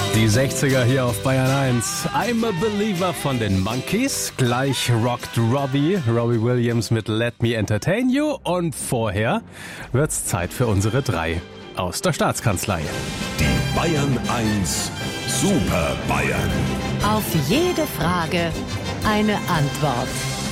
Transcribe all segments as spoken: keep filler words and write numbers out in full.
Die sechziger hier auf Bayern eins. I'm a Believer von den Monkees. Gleich rockt Robbie, Robbie Williams mit Let Me Entertain You. Und vorher wird's Zeit für unsere drei aus der Staatskanzlei. Die Bayern eins Super Bayern. Auf jede Frage eine Antwort.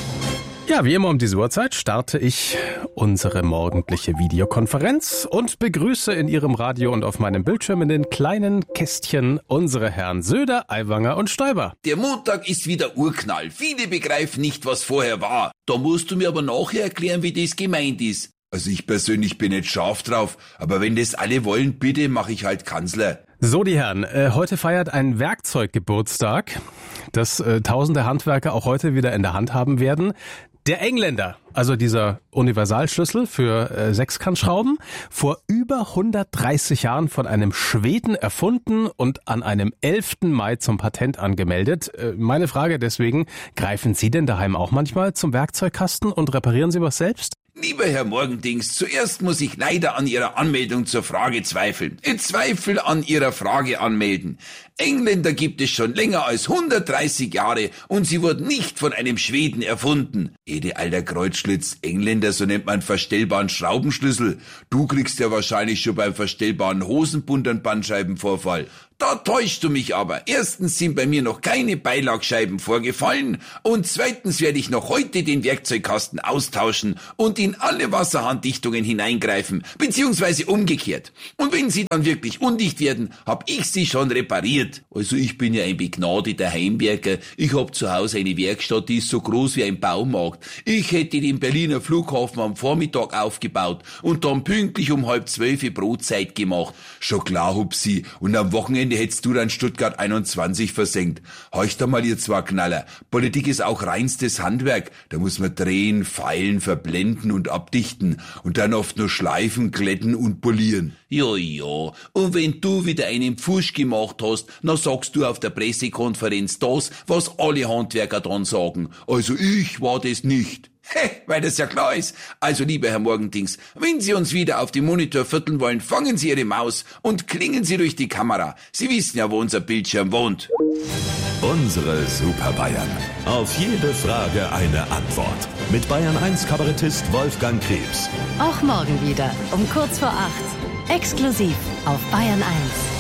Ja, wie immer um diese Uhrzeit starte ich unsere morgendliche Videokonferenz und begrüße in Ihrem Radio und auf meinem Bildschirm in den kleinen Kästchen unsere Herren Söder, Aiwanger und Stoiber. Der Montag ist wieder Urknall. Viele begreifen nicht, was vorher war. Da musst du mir aber nachher erklären, wie das gemeint ist. Also ich persönlich bin nicht scharf drauf, aber wenn das alle wollen, bitte mache ich halt Kanzler. So, die Herren, äh, heute feiert ein Werkzeuggeburtstag, das äh, tausende Handwerker auch heute wieder in der Hand haben werden. Der Engländer, also dieser Universalschlüssel für äh, Sechskantschrauben, vor über hundertdreißig Jahren von einem Schweden erfunden und an einem elften Mai zum Patent angemeldet. Äh, meine Frage deswegen, greifen Sie denn daheim auch manchmal zum Werkzeugkasten und reparieren Sie was selbst? Lieber Herr Morgendings, zuerst muss ich leider an Ihrer Anmeldung zur Frage zweifeln. Ich zweifle an Ihrer Frage anmelden. Engländer gibt es schon länger als hundertdreißig Jahre und sie wurden nicht von einem Schweden erfunden. Ede alter Kreuzschlitz, Engländer, so nennt man verstellbaren Schraubenschlüssel. Du kriegst ja wahrscheinlich schon beim verstellbaren Hosenbund einen Bandscheibenvorfall. Da täuschst du mich aber. Erstens sind bei mir noch keine Beilagscheiben vorgefallen und zweitens werde ich noch heute den Werkzeugkasten austauschen und in alle Wasserhanddichtungen hineingreifen, beziehungsweise umgekehrt. Und wenn sie dann wirklich undicht werden, hab ich sie schon repariert. Also ich bin ja ein begnadeter Heimwerker. Ich hab zu Hause eine Werkstatt, die ist so groß wie ein Baumarkt. Ich hätte den Berliner Flughafen am Vormittag aufgebaut und dann pünktlich um halb zwölf Brotzeit gemacht. Schon klar, Hupsi. Und am Wochenende hättest du dann Stuttgart einundzwanzig versenkt. Horch da mal, ihr zwei Knaller. Politik ist auch reinstes Handwerk. Da muss man drehen, feilen, verblenden und abdichten. Und dann oft nur schleifen, glätten und polieren. Ja, ja. Und wenn du wieder einen Pfusch gemacht hast, dann sagst du auf der Pressekonferenz das, was alle Handwerker dann sagen. Also ich war das nicht. Hä, weil das ja klar ist. Also, lieber Herr Morgendings, wenn Sie uns wieder auf dem Monitor vierteln wollen, fangen Sie Ihre Maus und klingen Sie durch die Kamera. Sie wissen ja, wo unser Bildschirm wohnt. Unsere Super Bayern. Auf jede Frage eine Antwort. Mit Bayern eins Kabarettist Wolfgang Krebs. Auch morgen wieder um kurz vor acht. Exklusiv auf Bayern eins.